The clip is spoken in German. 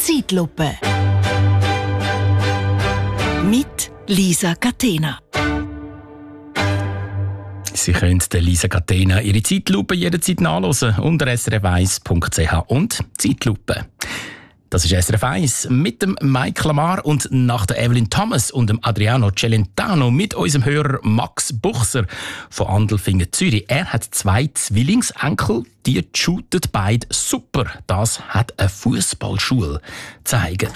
Zeitlupe. Mit Lisa Catena. Sie können Lisa Catena ihre Zeitlupe jederzeit nachhören unter srf1.ch und Zeitlupe. Das ist SRF 1 mit dem Mike Lamar und nach der Evelyn Thomas und dem Adriano Celentano mit unserem Hörer Max Buchser von Andelfingen, Zürich. Er hat 2 Zwillingsenkel, die shooten beide super. Das hat eine Fußballschule gezeigt.